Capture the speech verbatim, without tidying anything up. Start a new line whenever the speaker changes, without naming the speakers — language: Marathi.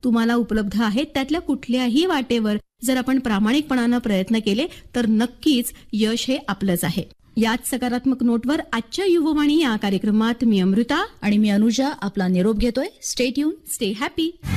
तुम्हाला उपलब्ध आहेत त्यातल्या कुठल्याही वाटेवर जर आपण प्रामाणिकपणानं प्रयत्न केले तर नक्कीच यश हे आपलंच आहे. याच सकारात्मक नोटवर आजच्या युववाणी या कार्यक्रमात मी अमृता
आणि मी अनुजा आपला निरोप घेतोय. Stay tune,
stay happy.